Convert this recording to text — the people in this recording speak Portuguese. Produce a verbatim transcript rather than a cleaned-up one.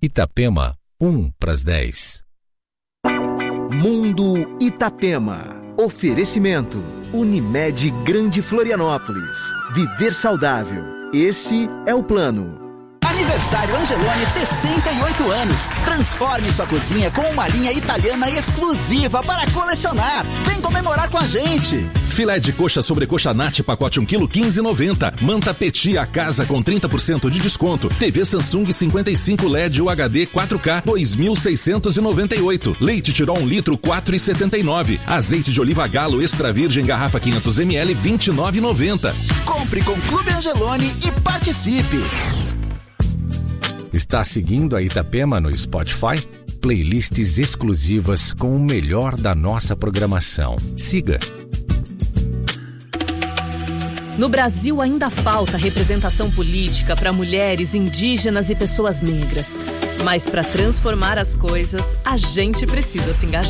Itapema, um para as dez. Mundo Itapema. Oferecimento. Unimed Grande Florianópolis. Viver saudável. Esse é o plano. Aniversário Angeloni, sessenta e oito anos. Transforme sua cozinha com uma linha italiana exclusiva para colecionar. Vem comemorar com a gente. Filé de coxa sobrecoxa Nat, pacote um quilo, quinze reais e noventa centavos. Manta Petit a casa com trinta por cento de desconto. T V Samsung cinquenta e cinco L E D U H D quatro K, dois mil seiscentos e noventa e oito. Leite Tirol um litro, quatro reais e setenta e nove centavos. Azeite de oliva Galo extra virgem garrafa quinhentos mililitros, vinte e nove reais e noventa centavos. Compre com Clube Angeloni e participe. Está seguindo a Itapema no Spotify? Playlists exclusivas com o melhor da nossa programação. Siga. No Brasil ainda falta representação política para mulheres, indígenas e pessoas negras. Mas para transformar as coisas, a gente precisa se engajar.